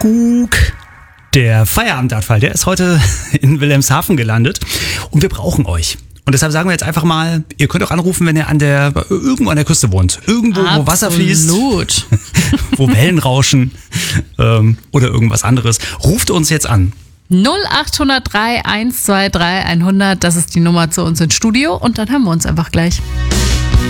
Kuckuck. Der Feierabendabfall, der ist heute in Wilhelmshaven gelandet und wir brauchen euch. Und deshalb sagen wir jetzt einfach mal, ihr könnt auch anrufen, wenn ihr irgendwo an der Küste wohnt. Irgendwo, wo Wasser fließt, wo Wellen rauschen oder irgendwas anderes. Ruft uns jetzt an. 0803 123 100, das ist die Nummer zu uns ins Studio und dann hören wir uns einfach gleich.